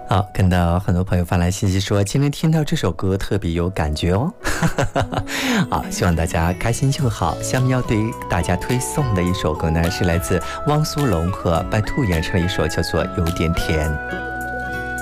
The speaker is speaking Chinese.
好，看到很多朋友发来信息说，今天听到这首歌特别有感觉哦。好，希望大家开心就好。下面要对大家推送的一首歌呢，是来自汪苏泷和白兔演唱的一首叫做《有点甜》。